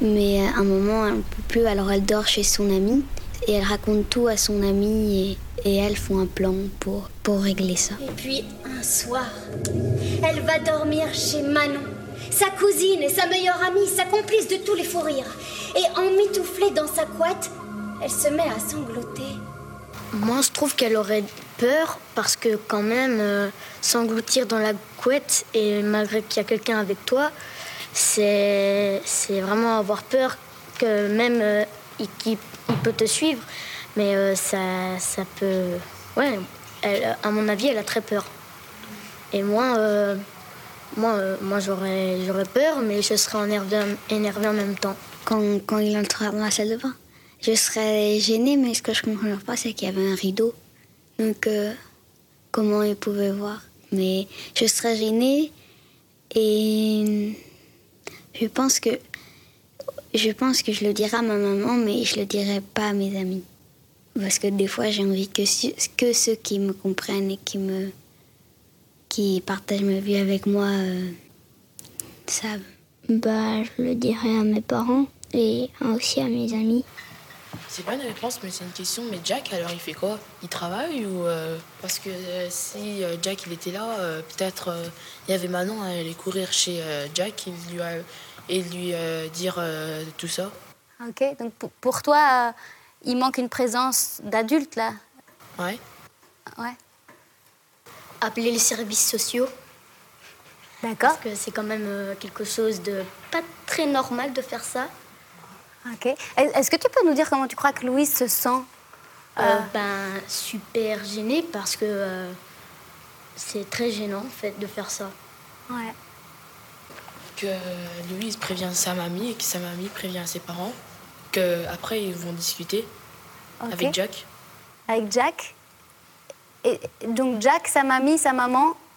Mais à un moment, elle ne peut plus, alors elle dort chez son amie. Et elle raconte tout à son amie et elles font un plan pour régler ça. Et puis, un soir, elle va dormir chez Manon, sa cousine et sa meilleure amie, sa complice de tous les fous rires. Et emmitouflée dans sa couette, elle se met à sangloter. Moi, je trouve qu'elle aurait peur parce que quand même, s'engloutir dans la couette et malgré qu'il y a quelqu'un avec toi, c'est vraiment avoir peur que même qu'il peut te suivre. Mais ça peut... Ouais, à mon avis, elle a très peur. Et moi j'aurais peur, mais je serais énervée en même temps. Quand il entrera dans la salle de bain, je serais gênée, mais ce que je ne comprends pas, c'est qu'il y avait un rideau. Donc, comment il pouvait voir? Mais je serais gênée et je pense que je le dirai à ma maman, mais je le dirai pas à mes amis. Parce que des fois, j'ai envie que ceux qui me comprennent et qui partagent ma vie avec moi savent. Je le dirai à mes parents et aussi à mes amis. C'est pas une réponse, mais c'est une question. Mais Jack, alors, il fait quoi? Il travaille ou Parce que si Jack, il était là, peut-être il y avait Manon à aller courir chez Jack et lui dire tout ça. Ok, donc pour toi, il manque une présence d'adulte, là? Ouais. Ouais. Appeler les services sociaux. D'accord. Parce que c'est quand même quelque chose de pas très normal de faire ça. Ok. Est-ce que tu peux nous dire comment tu crois que Louise se sent? Super gênée parce que c'est très gênant en fait de faire ça. Ouais. Que Louise prévient sa mamie et que sa mamie prévient ses parents. Qu'après ils vont discuter avec Jack. Avec Jack. Et donc Jack, sa mamie, sa maman